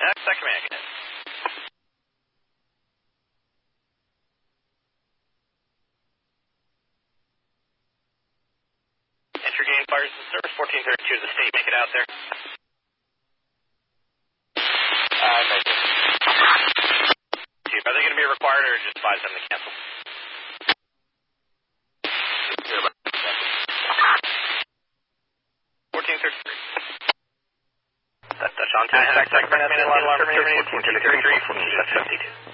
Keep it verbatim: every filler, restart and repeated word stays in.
That's that command. Entry gain fires in service, fourteen thirty-two to the state. Make it out there. Uh, make it. Are they going to be required or just advise them to cancel? fourteen thirty-three. That's on time. Alarm terminated. fourteen thirty-three.